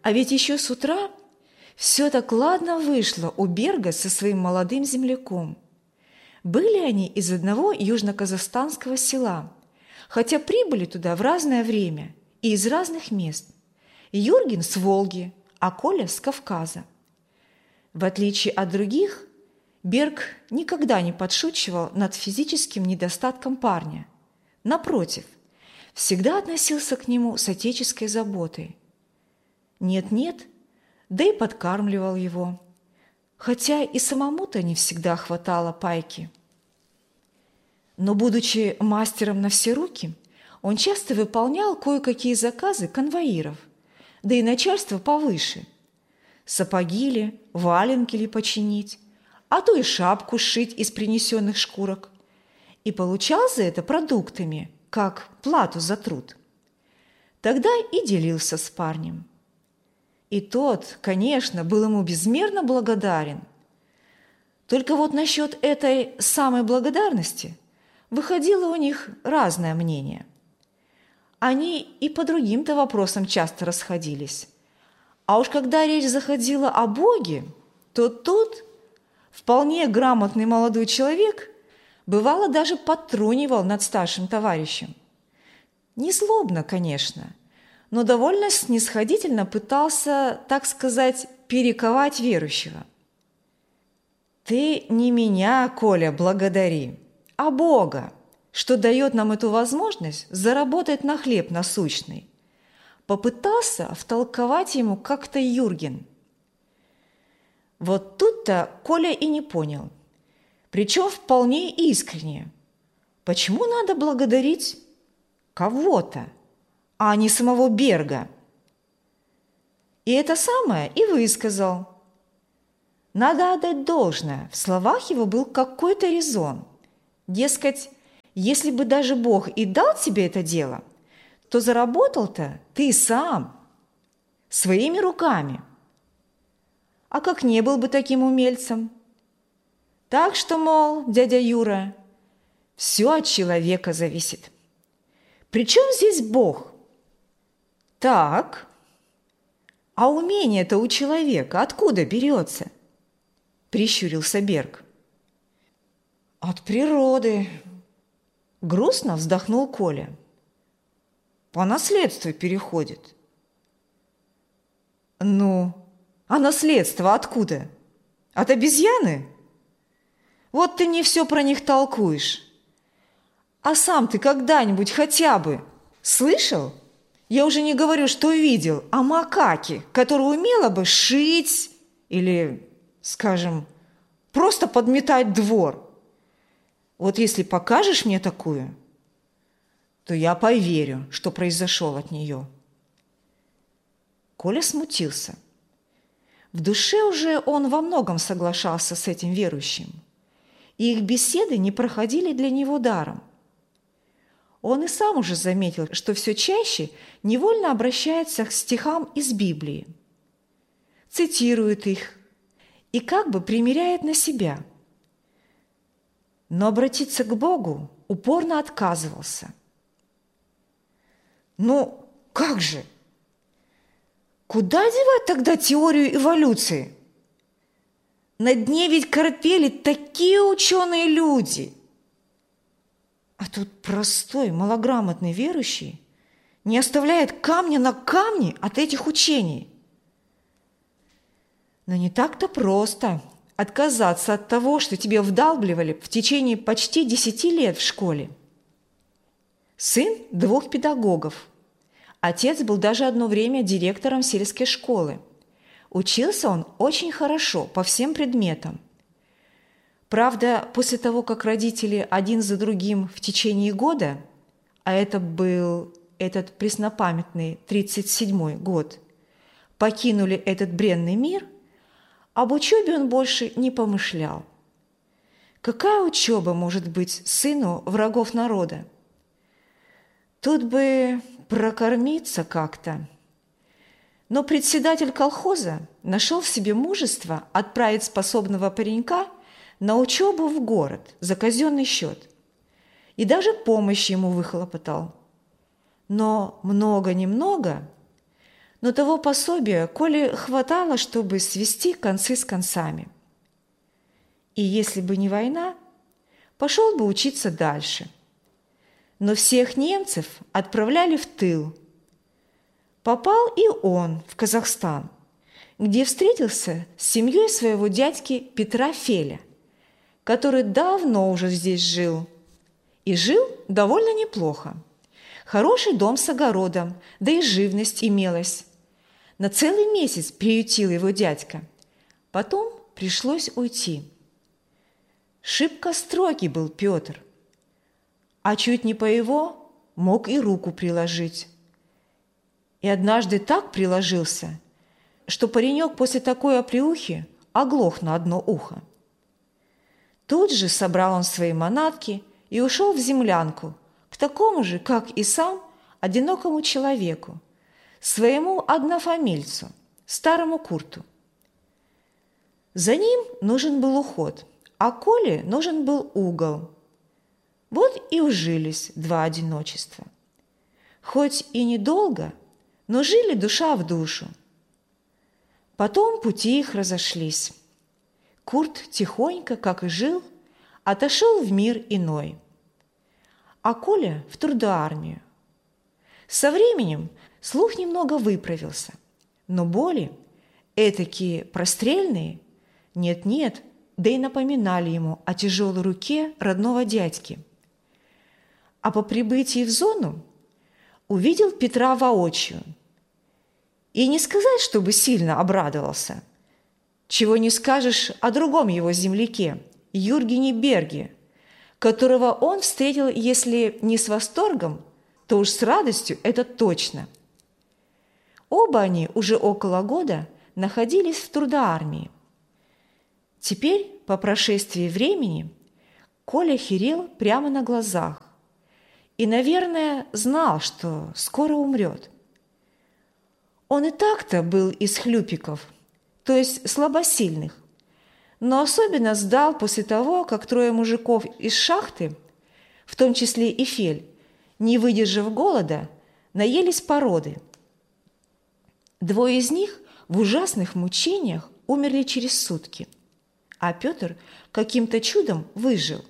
А ведь еще с утра все так ладно вышло у Берга со своим молодым земляком. Были они из одного южно-казахстанского села, хотя прибыли туда в разное время и из разных мест. Юрген с Волги, а Коля с Кавказа. В отличие от других, Берг никогда не подшучивал над физическим недостатком парня. Напротив, всегда относился к нему с отеческой заботой. Нет-нет, да и подкармливал его, хотя и самому-то не всегда хватало пайки. Но, будучи мастером на все руки, он часто выполнял кое-какие заказы конвоиров, да и начальство повыше. Сапоги ли, валенки ли починить, а то и шапку сшить из принесенных шкурок. И получал за это продуктами, как плату за труд. Тогда и делился с парнем. И тот, конечно, был ему безмерно благодарен. Только вот насчет этой самой благодарности выходило у них разное мнение. Они и по другим-то вопросам часто расходились. А уж когда речь заходила о Боге, то тут вполне грамотный молодой человек бывало даже подтрунивал над старшим товарищем. Не злобно, конечно, но довольно снисходительно пытался, так сказать, перековать верующего. «Ты не меня, Коля, благодари, а Бога, что дает нам эту возможность заработать на хлеб насущный», попытался втолковать ему как-то Юрген. Вот тут-то Коля и не понял, причем вполне искренне, почему надо благодарить кого-то, а не самого Берга. И это самое и высказал. Надо отдать должное, в словах его был какой-то резон. Дескать, если бы даже Бог и дал тебе это дело, то заработал-то ты сам, своими руками. А как не был бы таким умельцем? Так что, мол, дядя Юра, все от человека зависит. Причем здесь Бог? Так, а умение-то у человека откуда берется? Прищурился Берг. От природы. Грустно вздохнул Коля. По наследству переходит. Ну, а наследство откуда? От обезьяны? Вот ты мне все про них толкуешь. А сам ты когда-нибудь хотя бы слышал? Я уже не говорю, что видел, о макаке, которая умела бы шить или, скажем, просто подметать двор. Вот если покажешь мне такую, то я поверю, что произошел от нее. Коля смутился. В душе уже он во многом соглашался с этим верующим, и их беседы не проходили для него даром. Он и сам уже заметил, что все чаще невольно обращается к стихам из Библии, цитирует их и как бы примеряет на себя. Но обратиться к Богу упорно отказывался. Ну, как же? Куда девать тогда теорию эволюции? На дне ведь корпели такие ученые люди. А тут простой, малограмотный верующий не оставляет камня на камне от этих учений. Но не так-то просто отказаться от того, что тебе вдалбливали в течение почти 10 лет в школе. Сын 2 педагогов. Отец был даже одно время директором сельской школы. Учился он очень хорошо по всем предметам. Правда, после того, как родители один за другим в течение года, а это был этот преснопамятный 37-й год, покинули этот бренный мир, об учебе он больше не помышлял. Какая учеба может быть сыну врагов народа? Тут бы прокормиться как-то. Но председатель колхоза нашел в себе мужество отправить способного паренька на учебу в город за казенный счет. И даже помощь ему выхлопотал. Но много-немного, но того пособия Коле хватало, чтобы свести концы с концами. И если бы не война, пошел бы учиться дальше. Но всех немцев отправляли в тыл. Попал и он в Казахстан, где встретился с семьей своего дядьки Петра Феля, который давно уже здесь жил. И жил довольно неплохо. Хороший дом с огородом, да и живность имелась. На целый месяц приютил его дядька. Потом пришлось уйти. Шибко строгий был Петр, а чуть не по его мог и руку приложить. И однажды так приложился, что паренек после такой оплеухи оглох на одно ухо. Тут же собрал он свои манатки и ушел в землянку к такому же, как и сам, одинокому человеку, своему однофамильцу, старому Курту. За ним нужен был уход, а Коле нужен был угол. Вот и ужились два одиночества. Хоть и недолго, но жили душа в душу. Потом пути их разошлись. Курт тихонько, как и жил, отошел в мир иной, а Коля в трудоармию. Со временем слух немного выправился, но боли, этакие прострельные, нет-нет, да и напоминали ему о тяжелой руке родного дядьки. А по прибытии в зону увидел Петра воочию. И не сказать, чтобы сильно обрадовался. Чего не скажешь о другом его земляке, Юргене Берге, которого он встретил, если не с восторгом, то уж с радостью, это точно. Оба они уже около года находились в трудоармии. Теперь, по прошествии времени, Коля херел прямо на глазах и, наверное, знал, что скоро умрет. Он и так-то был из хлюпиков, то есть слабосильных, но особенно сдал после того, как трое мужиков из шахты, в том числе и Фель, не выдержав голода, наелись породы. Двое из них в ужасных мучениях умерли через сутки, а Петр каким-то чудом выжил.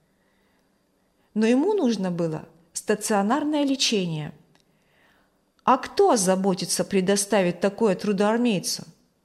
Но ему нужно было стационарное лечение. А кто озаботится предоставить такое трудоармейцу?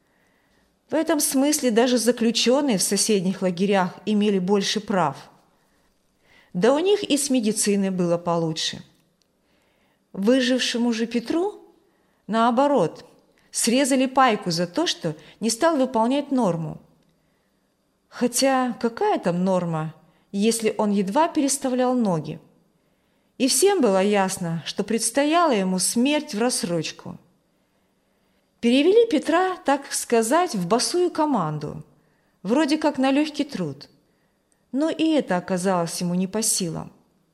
В этом смысле даже заключенные в соседних лагерях имели больше прав. Да у них и с медициной было получше. Выжившему же Петру, наоборот, срезали пайку за то, что не стал выполнять норму. Хотя какая там норма, если он едва переставлял ноги? И всем было ясно, что предстояла ему смерть в рассрочку. Перевели Петра, так сказать, в босую команду, вроде как на легкий труд. Но и это оказалось ему не по силам.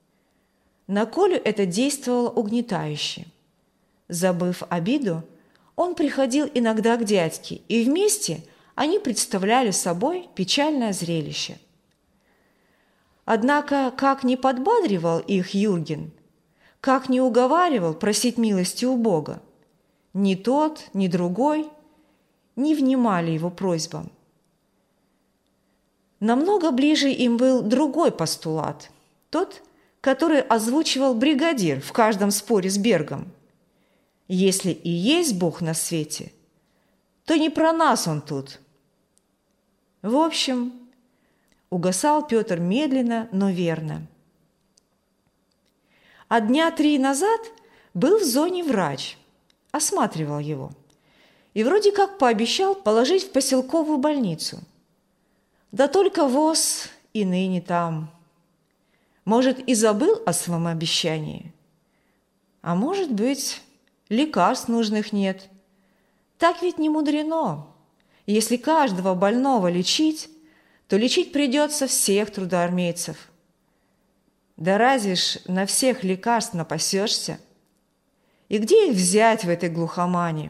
На Колю это действовало угнетающе. Забыв обиду, он приходил иногда к дядьке, и вместе они представляли собой печальное зрелище. Однако, как ни подбадривал их Юрген, как ни уговаривал просить милости у Бога, ни тот, ни другой не внимали его просьбам. Намного ближе им был другой постулат, тот, который озвучивал бригадир в каждом споре с Бергом. Если и есть Бог на свете, то не про нас он тут. В общем, угасал Петр медленно, но верно. А дня 3 назад был в зоне врач, осматривал его и вроде как пообещал положить в поселковую больницу. Да только ВОЗ и ныне там. Может, и забыл о своем обещании, а может быть, лекарств нужных нет. Так ведь не мудрено. Если каждого больного лечить, то лечить придется всех трудоармейцев. Да разве ж на всех лекарств напасешься? И где их взять в этой глухомане?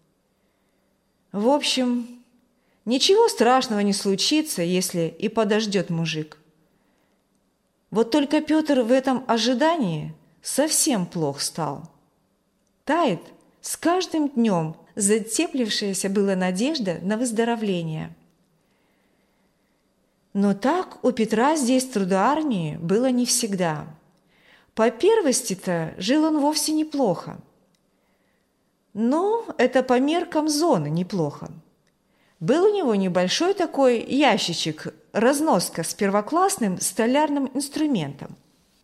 В общем, ничего страшного не случится, если и подождет мужик. Вот только Петр в этом ожидании совсем плох стал. Тает с каждым днем затеплившаяся была надежда на выздоровление. Но так у Петра здесь трудоармии было не всегда. По первости-то жил он вовсе неплохо. Но это по меркам зоны неплохо. Был у него небольшой такой ящичек, разноска с первоклассным столярным инструментом.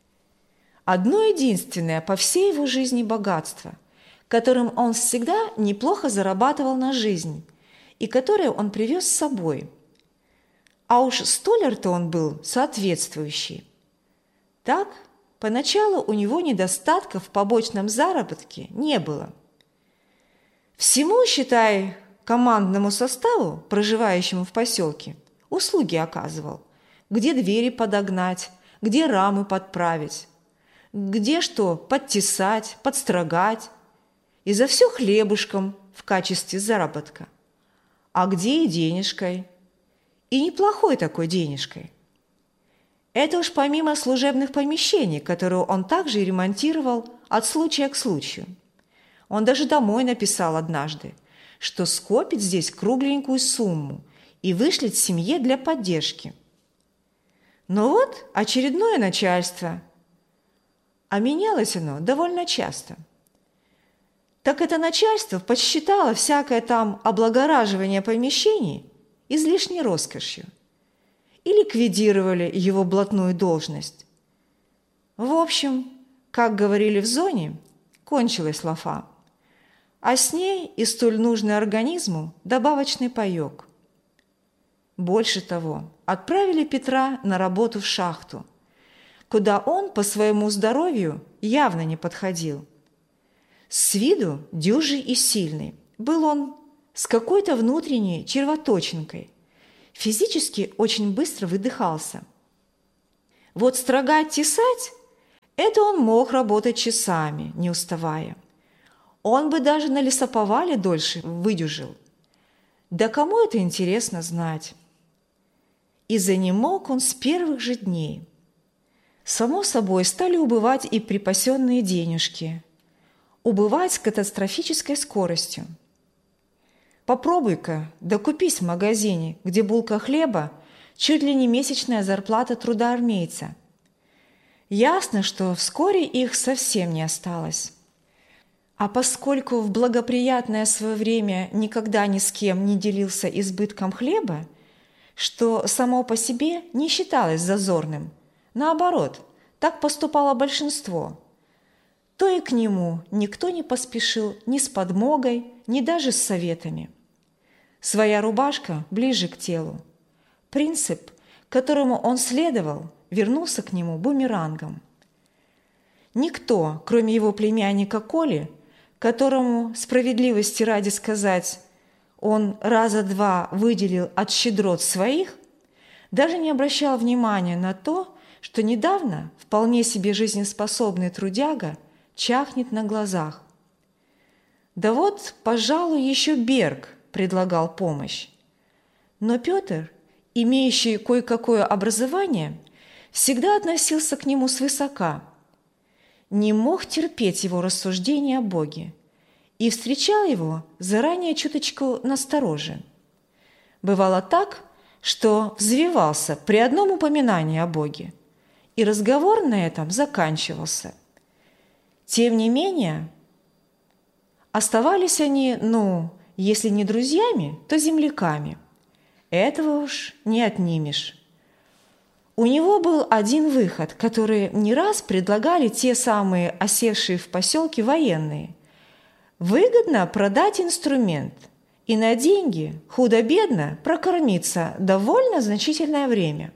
Одно единственное по всей его жизни богатство, которым он всегда неплохо зарабатывал на жизнь и которое он привез с собой. А уж столяр-то он был соответствующий. Так, поначалу у него недостатков в побочном заработке не было. Всему, считай, командному составу, проживающему в поселке, услуги оказывал. Где двери подогнать, где рамы подправить, где что подтесать, подстрогать. И за все хлебушком в качестве заработка. А где и денежкой. И неплохой такой денежкой. Это уж помимо служебных помещений, которые он также ремонтировал от случая к случаю. Он даже домой написал однажды, что скопит здесь кругленькую сумму и вышлет семье для поддержки. Но вот очередное начальство. А менялось оно довольно часто. Так это начальство подсчитало всякое там облагораживание помещений излишней роскошью и ликвидировали его блатную должность. В общем, как говорили в зоне, кончилась лафа, а с ней и столь нужный организму добавочный паёк. Больше того, отправили Петра на работу в шахту, куда он по своему здоровью явно не подходил. С виду дюжий и сильный. Был он с какой-то внутренней червоточинкой. Физически очень быстро выдыхался. Вот строгать-тесать – это он мог работать часами, не уставая. Он бы даже на лесоповале дольше выдюжил. Да кому это интересно знать? И занемог он с первых же дней. Само собой, стали убывать и припасенные денежки. Убывать с катастрофической скоростью. Попробуй-ка докупись в магазине, где булка хлеба чуть ли не месячная зарплата трудоармейца. Ясно, что вскоре их совсем не осталось. А поскольку в благоприятное свое время никогда ни с кем не делился избытком хлеба, что само по себе не считалось зазорным, наоборот, так поступало большинство, то и к нему никто не поспешил ни с подмогой, ни даже с советами. Своя рубашка ближе к телу. Принцип, которому он следовал, вернулся к нему бумерангом. Никто, кроме его племянника Коли, которому, справедливости ради сказать, он раза два выделил от щедрот своих, даже не обращал внимания на то, что недавно вполне себе жизнеспособный трудяга чахнет на глазах. Да вот, пожалуй, еще Берг предлагал помощь. Но Петр, имеющий кое-какое образование, всегда относился к нему свысока, не мог терпеть его рассуждения о Боге и встречал его заранее чуточку настороже. Бывало так, что взвивался при одном упоминании о Боге, и разговор на этом заканчивался. Тем не менее, оставались они, если не друзьями, то земляками. Этого уж не отнимешь. У него был один выход, который не раз предлагали те самые осевшие в поселке военные. Выгодно продать инструмент и на деньги, худо-бедно, прокормиться довольно значительное время.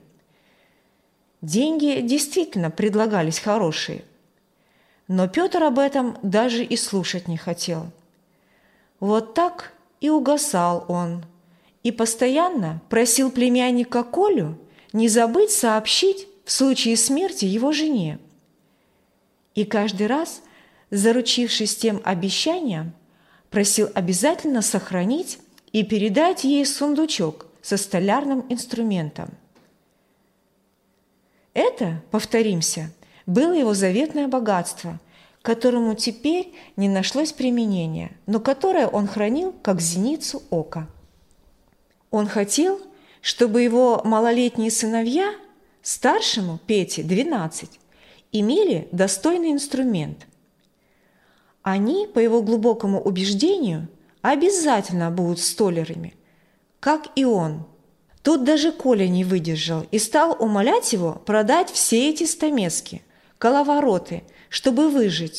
Деньги действительно предлагались хорошие, но Петр об этом даже и слушать не хотел. Вот так и угасал он, и постоянно просил племянника Колю не забыть сообщить в случае смерти его жене. И каждый раз, заручившись тем обещанием, просил обязательно сохранить и передать ей сундучок со столярным инструментом. Это, повторимся, было его заветное богатство, которому теперь не нашлось применения, но которое он хранил как зеницу ока. Он хотел, чтобы его малолетние сыновья, старшему Пете 12, имели достойный инструмент. Они, по его глубокому убеждению, обязательно будут столярами, как и он. Тут даже Коля не выдержал и стал умолять его продать все эти стамески, коловороты, чтобы выжить.